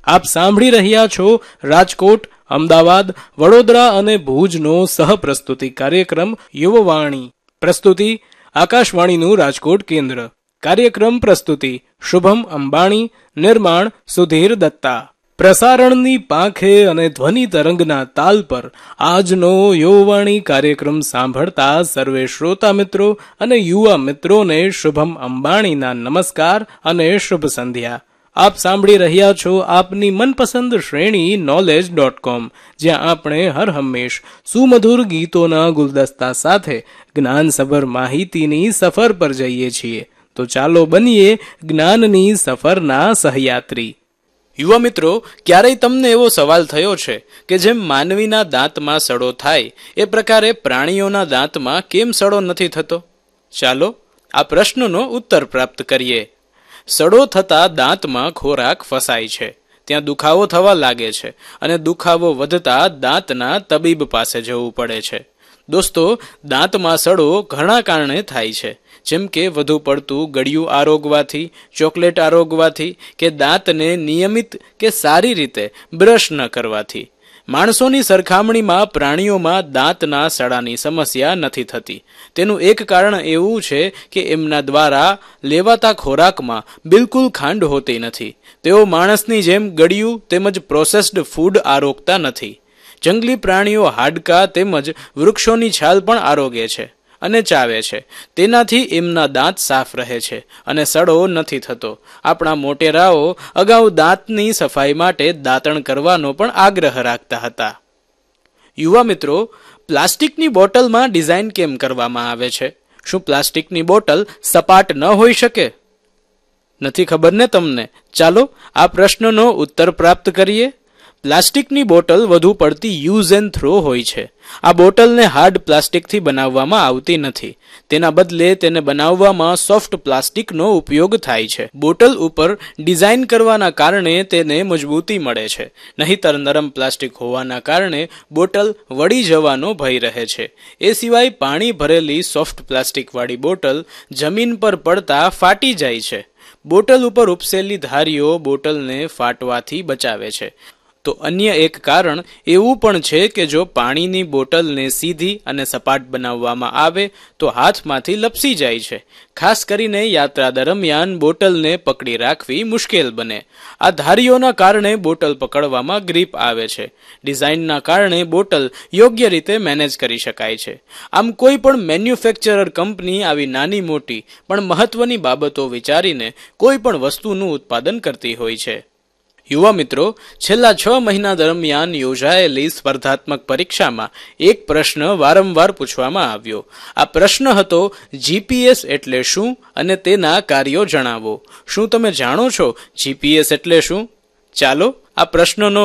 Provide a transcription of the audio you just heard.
આપ સાંભળી રહ્યા છો રાજકોટ, અમદાવાદ, વડોદરા અને ભુજનો સહપ્રસ્તુતિ કાર્યક્રમ યુવવાણી. પ્રસ્તુતિ આકાશવાણીનું રાજકોટ કેન્દ્ર. કાર્યક્રમ પ્રસ્તુતિ શુભમ અંબાણી. નિર્માણ સુધીર દત્તા. પ્રસારણની પાંખે અને ધ્વનિ તરંગના તાલ પર આજનો યુવવાણી કાર્યક્રમ સાંભળતા સર્વે શ્રોતા મિત્રો અને યુવા મિત્રોને શુભમ અંબાણીના નમસ્કાર અને શુભ સંધ્યા. આપ સાંભળી રહ્યા છો આપની મનપસંદ શ્રેણી knowledge.com, જ્યાં આપણે હર હંમેશ સુમધુર ગીતોના ગુલદસ્તા સાથે જ્ઞાનસભર માહિતીની સફર પર જઈએ છીએ. તો ચાલો બનીએ જ્ઞાનની સફરના સહયાત્રી. યુવા મિત્રો, ક્યારેય તમને એવો સવાલ થયો છે કે જેમ માનવીના દાંતમાં સડો થાય એ પ્રકારે પ્રાણીઓના દાંતમાં કેમ સડો નથી થતો? ચાલો આ પ્રશ્નનો ઉત્તર પ્રાપ્ત કરીએ. સડો થતા દાંતમાં ખોરાક ફસાય છે, ત્યાં દુખાવો થવા લાગે છે અને દુખાવો વધતા દાંતના તબીબ પાસે જવું પડે છે. દોસ્તો, દાંતમાં સડો ઘણા કારણે થાય છે, જેમ કે વધુ પડતું ગળ્યું આરોગવાથી, ચોકલેટ આરોગવાથી કે દાંતને નિયમિત કે સારી રીતે બ્રશ ન કરવાથી. માણસોની સરખામણીમાં પ્રાણીઓમાં દાંતના સડાની સમસ્યા નથી થતી. તેનું એક કારણ એવું છે કે એમના દ્વારા લેવાતા ખોરાકમાં બિલકુલ ખાંડ હોતી નથી. તેઓ માણસની જેમ ગળ્યું તેમજ પ્રોસેસ્ડ ફૂડ આરોગતા નથી. જંગલી પ્રાણીઓ હાડકાં તેમજ વૃક્ષોની છાલ પણ આરોગે છે અને ચાવે છે. તેનાથી એમના દાંત સાફ રહે છે અને સડો નથી થતો. આપણા મોટેરાઓ અગાઉ દાંતની સફાઈ માટે દાંતણ કરવાનો પણ આગ્રહ રાખતા હતા. યુવા મિત્રો, પ્લાસ્ટિકની બોટલમાં ડિઝાઇન કેમ કરવામાં આવે છે? શું પ્લાસ્ટિકની બોટલ સપાટ ન હોઈ શકે? નથી ખબર ને તમને? ચાલો આ પ્રશ્નનો ઉત્તર પ્રાપ્ત કરીએ. પ્લાસ્ટિકની બોટલ વધુ પડતી યુઝ એન્ડ થ્રો હોય છે. આ બોટલને હાર્ડ પ્લાસ્ટિકથી બનાવવામાં આવતી નથી. તેના બદલે તેને બનાવવામાં સોફ્ટ પ્લાસ્ટિકનો ઉપયોગ થાય છે. બોટલ ઉપર ડિઝાઇન કરવાના કારણે તેને મજબૂતી મળે છે, નહીંતર નરમ પ્લાસ્ટિક હોવાના કારણે બોટલ વળી જવાનો ભય રહે છે. એ સિવાય પાણી ભરેલી સોફ્ટ પ્લાસ્ટિકવાળી બોટલ જમીન પર પડતા ફાટી જાય છે. બોટલ ઉપર ઉપસેલી ધારીઓ બોટલને ફાટવાથી બચાવે છે. તો અન્ય એક કારણ એવું પણ છે કે જો પાણીની બોટલને સીધી અને સપાટ બનાવવામાં આવે તો હાથમાંથી લપસી જાય છે. ખાસ કરીને યાત્રા દરમિયાન બોટલને પકડી રાખવી મુશ્કેલ બને. આ ધારીઓના કારણે બોટલ પકડવામાં ગ્રીપ આવે છે. ડિઝાઇનના કારણે બોટલ યોગ્ય રીતે મેનેજ કરી શકાય છે. આમ કોઈ પણ મેન્યુફેક્ચરર કંપની આવી નાની મોટી પણ મહત્વની બાબતો વિચારીને કોઈ પણ વસ્તુનું ઉત્પાદન કરતી હોય છે. યુવા મિત્રો, છેલ્લા 6 મહિના દરમિયાન યોજાયેલી સ્પર્ધાત્મક પરીક્ષામાં એક પ્રશ્ન વારંવાર પૂછવામાં આવ્યો. આ પ્રશ્ન હતો, જીપીએસ એટલે શું અને તેના કાર્યો જણાવો. શું તમે જાણો છો જીપીએસ એટલે શું? ચાલો આ પ્રશ્નનો